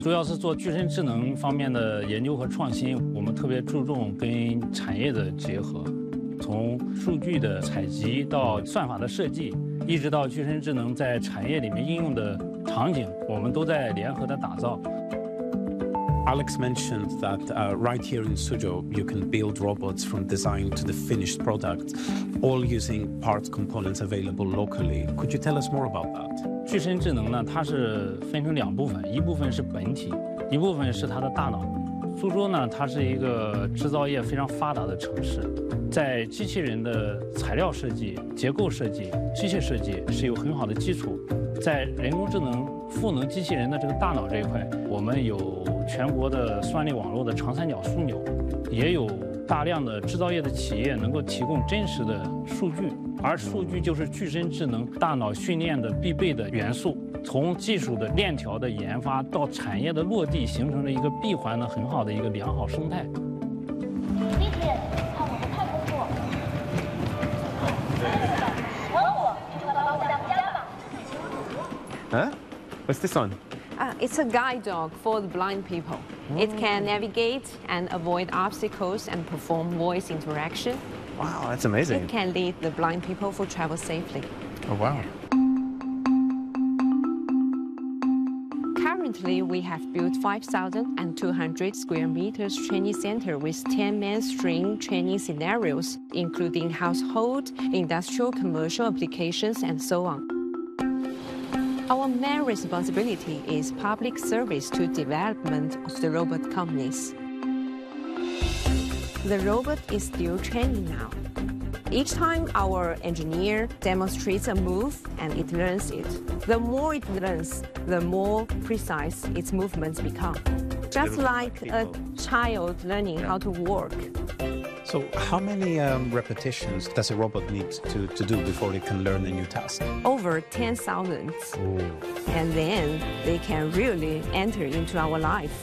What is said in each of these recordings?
主要是做具身智能方面的研究和创新，我们特别注重跟产业的结合，从数据的采集到算法的设计，一直到具身智能在产业里面应用的场景，我们都在联合的打造。 Alex mentioned that right here in Suzhou, you can build robots from design to the finished product, all using parts components available locally. Could you tell us more about that? 具身智能呢，它是分成两部分，一部分是本体，一部分是它的大脑。苏州呢，它是一个制造业非常发达的城市，在机器人的材料设计、结构设计、机械设计是有很好的基础。在人工智能赋能机器人的这个大脑这一块，我们有全国的算力网络的长三角枢纽，也有大量的制造业的企业能够提供真实的数据，而数据就是具身智能大脑训练的必备的元素。从技术的链条的研发到产业的落地，形成了一个闭环的很好的一个良好生态。 地铁看我的太空过，我就是个老乡家嘛。 Huh? What's this one? It's a guide dog for the blind people. It can navigate and avoid obstacles and perform voice interaction. Wow, that's amazing. It can lead the blind people for travel safely. Oh, wow. Currently, we have built 5,200 square meters training center with 10 mainstream training scenarios, including household, industrial, commercial applications, and so on. Our main responsibility is public service to development of the robot companies. The robot is still training now. Each time our engineer demonstrates a move and it learns it. The more it learns, the more precise its movements become. Just like a child learning how to walk. So how many repetitions does a robot need to do before it can learn a new task? Over 10,000. And then they can really enter into our life.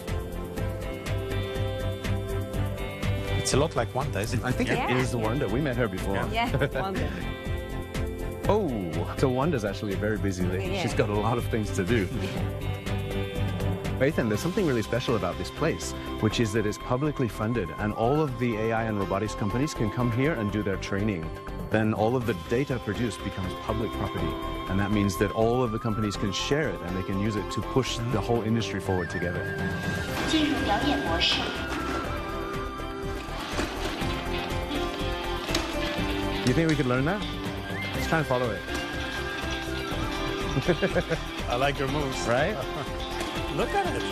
It's a lot like Wanda, isn't it? I think it is Wanda. We met her before. Yeah, wonder. Oh, so Wanda's actually a very busy lady. Yeah. She's got a lot of things to do. Ethan, there's something really special about this place, which is that it's publicly funded, and all of the AI and robotics companies can come here and do their training. Then all of the data produced becomes public property, and that means that all of the companies can share it and they can use it to push the whole industry forward together. 进入表演模式。 You think we could learn that? Let's try and follow it. I like your moves. Right? Look at it.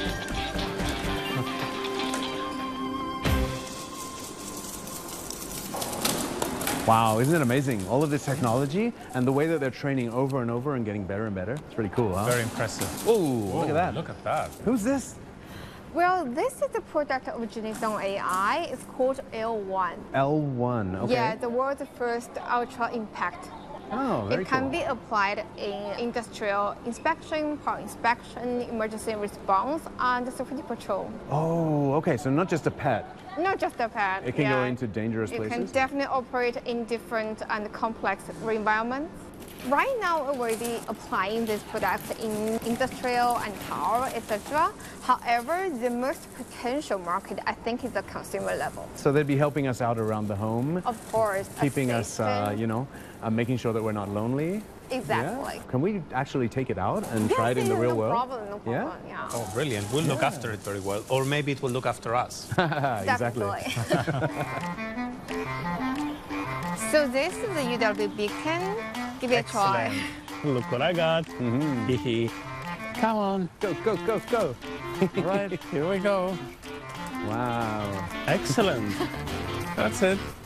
Wow, isn't it amazing? All of this technology and the way that they're training over and over and getting better and better. It's pretty cool, huh? Very impressive. Whoa, look at that. Look at that. Who's this? Well, this is the product of Genizone AI. It's called L1. L1, okay. Yeah, the world's first ultra impact. Oh, very It can cool. be applied in industrial inspection, power inspection, emergency response, and security patrol. Oh, okay, so not just a pet. Not just a pet. It can go into dangerous It can places? definitely operate in different and complex environments. Right now, we're already applying this product in industrial and power, etc. However, the most potential market, I think, is the consumer level. So they'd be helping us out around the home, Of course, keeping us, assistant. you know, making sure that we're not lonely. Exactly. Yeah. Can we actually take it out and try it in the Yes, real no world? problem, no problem. Yeah. Oh, brilliant. We'll look after it very well. Or maybe it will look after us. Exactly. Definitely. So this is the UW beacon. Give it a try. Look what I got. Come on. Go, go, go, go. All right, here we go. Wow. Excellent. That's it.